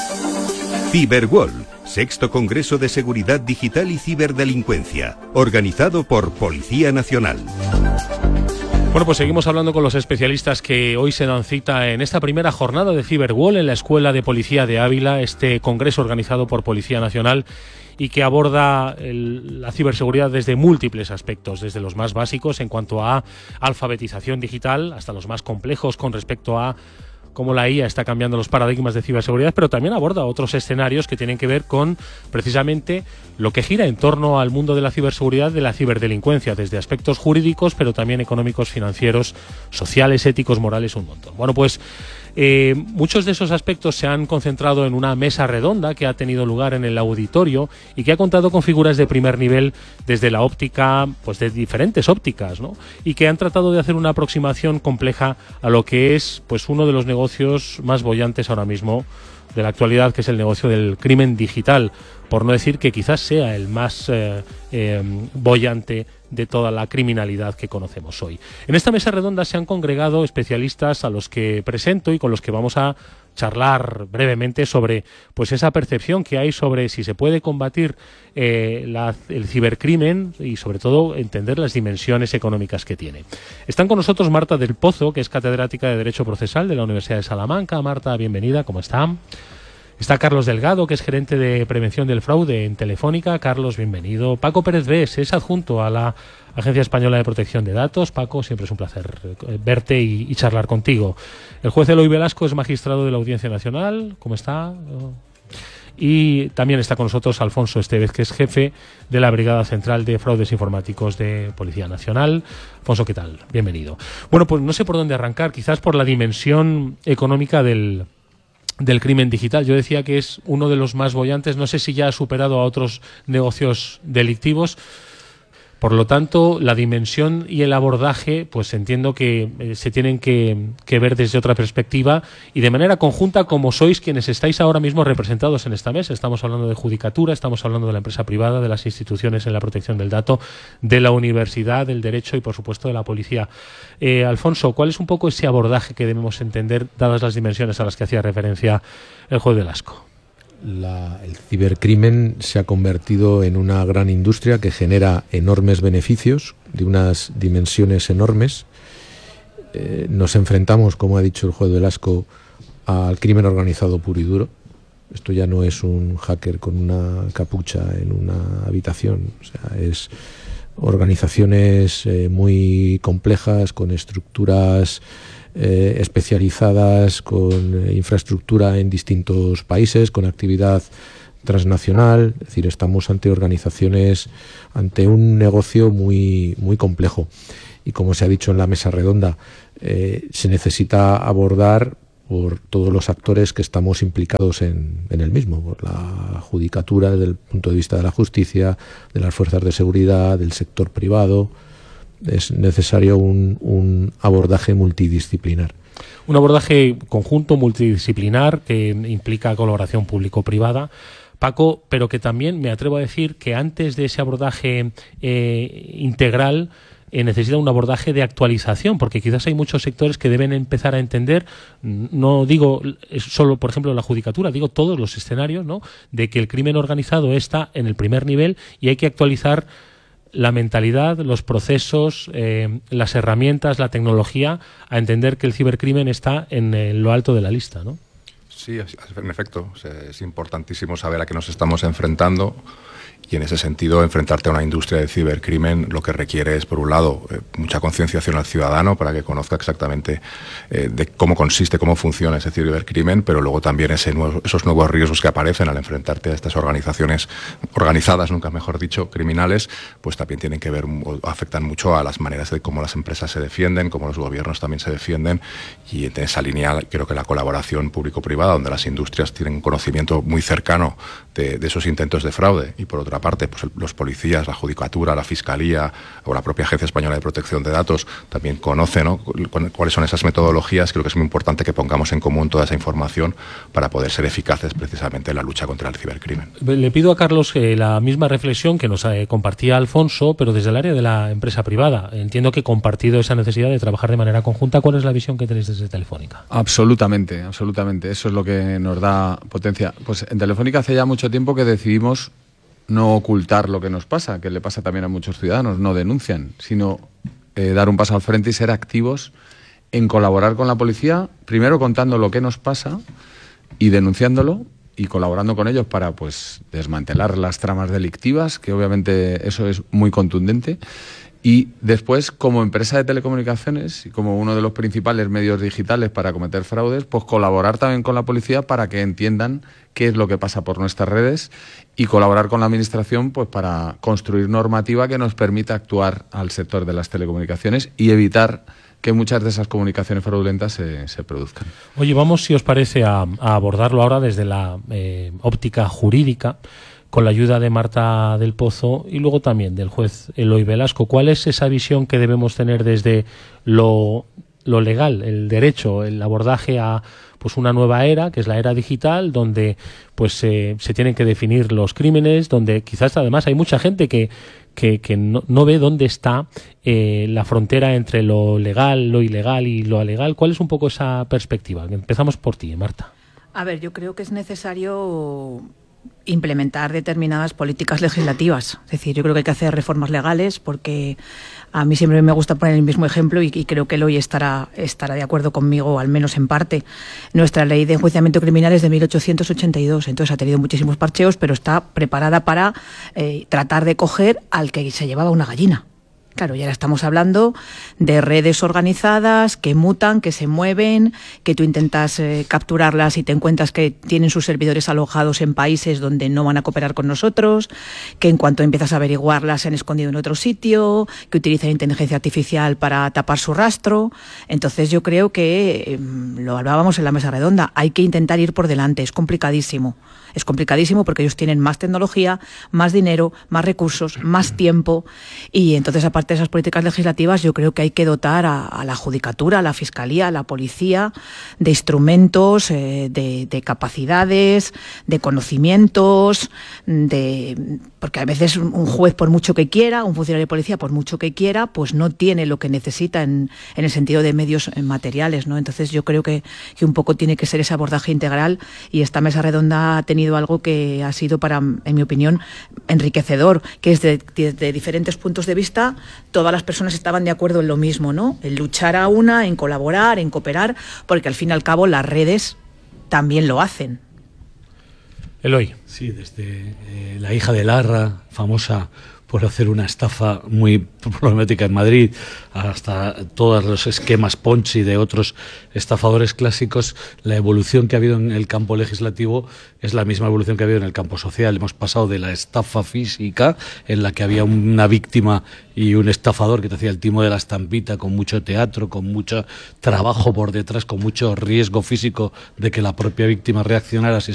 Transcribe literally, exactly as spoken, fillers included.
Cyberwall, sexto Congreso de Seguridad Digital y Ciberdelincuencia, organizado por Policía Nacional. Bueno, pues seguimos hablando con los especialistas que hoy se dan cita en esta primera jornada de Cyberwall en la Escuela de Policía de Ávila, este congreso organizado por Policía Nacional y que aborda el, la ciberseguridad desde múltiples aspectos, desde los más básicos en cuanto a alfabetización digital hasta los más complejos con respecto a cómo la I A está cambiando los paradigmas de ciberseguridad, pero también aborda otros escenarios que tienen que ver con precisamente lo que gira en torno al mundo de la ciberseguridad, de la ciberdelincuencia, desde aspectos jurídicos, pero también económicos, financieros, sociales, éticos, morales, un montón. Bueno, pues eh, muchos de esos aspectos se han concentrado en una mesa redonda que ha tenido lugar en el auditorio y que ha contado con figuras de primer nivel desde la óptica, pues de diferentes ópticas, ¿no? Y que han tratado de hacer una aproximación compleja a lo que es, pues, uno de los negocios más bollantes ahora mismo de la actualidad, que es el negocio del crimen digital, por no decir que quizás sea el más eh, eh, bollante de toda la criminalidad que conocemos hoy. En esta mesa redonda se han congregado especialistas a los que presento y con los que vamos a charlar brevemente sobre, pues, esa percepción que hay sobre si se puede combatir eh, la, el cibercrimen y sobre todo entender las dimensiones económicas que tiene. Están con nosotros Marta del Pozo, que es catedrática de Derecho Procesal de la Universidad de Salamanca. Marta, bienvenida, ¿cómo está? Está Carlos Delgado, que es gerente de prevención del fraude en Telefónica. Carlos, bienvenido. Paco Pérez Bes es adjunto a la Agencia Española de Protección de Datos. Paco, siempre es un placer verte y, y charlar contigo. El juez Eloy Velasco es magistrado de la Audiencia Nacional. ¿Cómo está? Y también está con nosotros Alfonso Estevez, que es jefe de la Brigada Central de Fraudes Informáticos de Policía Nacional. Alfonso, ¿qué tal? Bienvenido. Bueno, pues no sé por dónde arrancar, quizás por la dimensión económica del del crimen digital. Yo decía que es uno de los más bollantes, no sé si ya ha superado a otros negocios delictivos. Por lo tanto, la dimensión y el abordaje, pues entiendo que eh, se tienen que, que ver desde otra perspectiva y de manera conjunta, como sois quienes estáis ahora mismo representados en esta mesa. Estamos hablando de judicatura, estamos hablando de la empresa privada, de las instituciones en la protección del dato, de la universidad, del derecho y, por supuesto, de la policía. Eh, Alfonso, ¿cuál es un poco ese abordaje que debemos entender, dadas las dimensiones a las que hacía referencia el juez Velasco? La, el cibercrimen se ha convertido en una gran industria que genera enormes beneficios de unas dimensiones enormes. Eh, nos enfrentamos, como ha dicho el juez Velasco, al crimen organizado puro y duro. Esto ya no es un hacker con una capucha en una habitación, o sea, es organizaciones eh, muy complejas, con estructuras Eh, especializadas, con eh, infraestructura en distintos países, con actividad transnacional. Es decir, estamos ante organizaciones, ante un negocio muy, muy complejo. Y como se ha dicho en la mesa redonda, eh, se necesita abordar por todos los actores que estamos implicados en, en el mismo, por la judicatura desde el punto de vista de la justicia, de las fuerzas de seguridad, del sector privado. Es necesario un, un abordaje multidisciplinar. Un abordaje conjunto, multidisciplinar, que implica colaboración público-privada. Paco, pero que también me atrevo a decir que antes de ese abordaje eh, integral eh, necesita un abordaje de actualización, porque quizás hay muchos sectores que deben empezar a entender, no digo solo, por ejemplo, la judicatura, digo todos los escenarios, ¿no?, de que el crimen organizado está en el primer nivel y hay que actualizar la mentalidad, los procesos, eh, las herramientas, la tecnología, a entender que el cibercrimen está en eh, lo alto de la lista, ¿no? Sí, en efecto. O sea, es importantísimo saber a qué nos estamos enfrentando y en ese sentido enfrentarte a una industria de cibercrimen lo que requiere es, por un lado, eh, mucha concienciación al ciudadano para que conozca exactamente eh, de cómo consiste, cómo funciona ese cibercrimen, pero luego también ese nuevo, esos nuevos riesgos que aparecen al enfrentarte a estas organizaciones organizadas, nunca mejor dicho, criminales, pues también tienen que ver, afectan mucho a las maneras de cómo las empresas se defienden, cómo los gobiernos también se defienden, y en esa línea creo que la colaboración público-privada, donde las industrias tienen un conocimiento muy cercano de, de esos intentos de fraude, y por otra parte, pues los policías, la judicatura, la fiscalía o la propia Agencia Española de Protección de Datos también conocen, ¿no?, cuáles son esas metodologías. Creo que es muy importante que pongamos en común toda esa información para poder ser eficaces precisamente en la lucha contra el cibercrimen. Le pido a Carlos eh, la misma reflexión que nos eh, compartía Alfonso, pero desde el área de la empresa privada. Entiendo que compartido esa necesidad de trabajar de manera conjunta, ¿cuál es la visión que tenéis desde Telefónica? Absolutamente, absolutamente. Eso es lo que nos da potencia. Pues en Telefónica hace ya mucho tiempo que decidimos no ocultar lo que nos pasa, que le pasa también a muchos ciudadanos, no denuncian, sino eh, dar un paso al frente y ser activos en colaborar con la policía, primero contando lo que nos pasa y denunciándolo, y colaborando con ellos para pues desmantelar las tramas delictivas, que obviamente eso es muy contundente. Y después, como empresa de telecomunicaciones y como uno de los principales medios digitales para cometer fraudes, pues colaborar también con la policía para que entiendan qué es lo que pasa por nuestras redes, y colaborar con la administración pues para construir normativa que nos permita actuar al sector de las telecomunicaciones y evitar que muchas de esas comunicaciones fraudulentas se, se produzcan. Oye, vamos, si os parece, a, a abordarlo ahora desde la eh, óptica jurídica, con la ayuda de Marta del Pozo y luego también del juez Eloy Velasco. ¿Cuál es esa visión que debemos tener desde lo, lo legal, el derecho, el abordaje a pues una nueva era, que es la era digital, donde pues eh, se tienen que definir los crímenes, donde quizás además hay mucha gente que que, que no, no ve dónde está eh, la frontera entre lo legal, lo ilegal y lo alegal? ¿Cuál es un poco esa perspectiva? Empezamos por ti, Marta. A ver, yo creo que es necesario implementar determinadas políticas legislativas. Es decir, yo creo que hay que hacer reformas legales, porque a mí siempre me gusta poner el mismo ejemplo y, y creo que él hoy estará, estará de acuerdo conmigo, al menos en parte. Nuestra ley de enjuiciamiento criminal es de mil ochocientos ochenta y dos, entonces ha tenido muchísimos parcheos, pero está preparada para eh, tratar de coger al que se llevaba una gallina. Claro, y ahora estamos hablando de redes organizadas que mutan, que se mueven, que tú intentas eh, capturarlas y te encuentras que tienen sus servidores alojados en países donde no van a cooperar con nosotros, que en cuanto empiezas a averiguarlas se han escondido en otro sitio, que utilizan inteligencia artificial para tapar su rastro. Entonces yo creo que, eh, lo hablábamos en la mesa redonda, hay que intentar ir por delante. Es complicadísimo. Es complicadísimo porque ellos tienen más tecnología, más dinero, más recursos, más tiempo, y entonces, aparte de esas políticas legislativas, yo creo que hay que dotar a, a la judicatura, a la fiscalía, a la policía de instrumentos, eh, de, de capacidades, de conocimientos, de porque a veces un juez, por mucho que quiera, un funcionario de policía, por mucho que quiera, pues no tiene lo que necesita en, en el sentido de medios materiales, ¿no? Entonces yo creo que, que un poco tiene que ser ese abordaje integral, y esta mesa redonda ha tenido algo que ha sido, para, en mi opinión, enriquecedor, que es de, de, de diferentes puntos de vista, todas las personas estaban de acuerdo en lo mismo, ¿no? En luchar a una, en colaborar, en cooperar, porque al fin y al cabo las redes también lo hacen. Eloy. Sí, desde eh, la hija de Larra, famosa por hacer una estafa muy problemática en Madrid, hasta todos los esquemas Ponzi de otros estafadores clásicos, la evolución que ha habido en el campo legislativo es la misma evolución que ha habido en el campo social. Hemos pasado de la estafa física, en la que había una víctima y un estafador que te hacía el timo de la estampita, con mucho teatro, con mucho trabajo por detrás, con mucho riesgo físico de que la propia víctima reaccionara si